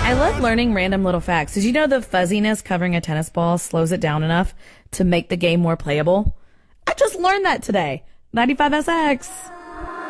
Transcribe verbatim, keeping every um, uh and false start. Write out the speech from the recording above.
I love learning random little facts. Did you know the fuzziness covering a tennis ball slows it down enough to make the game more playable? I just learned that today. ninety-five S X.